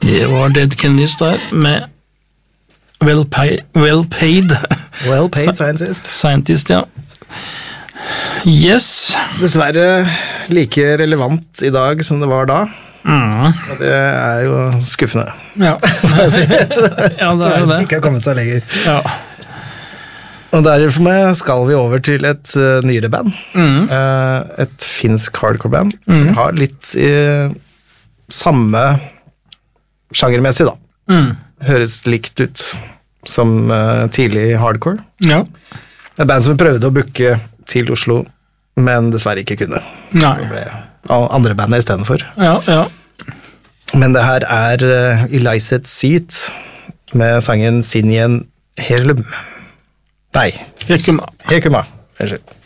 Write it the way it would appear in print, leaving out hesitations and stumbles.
Det var Dead Kennedys der, med Well Paid Scientist, ja. Yes. Dessverre like relevant i dag som det var da. Og det er jo skuffende. Ja, ja det er jo det. Ikke har kommet seg lenger. Ja. Og derfor skal vi over til et nyere band. Et finsk hardcore-band, som har litt samme sjangermessig da. Høres likt ut som tidlig hardcore. Ja. Et band som prøvde å booke til Oslo, men dessverre ikke kunne. Nei. Det ble andre bandet i stedet for. Ja, ja. Men det her Illicet Seat med sangen Sinjen Helum. Nei. Hekuma. Hekuma, kanskje.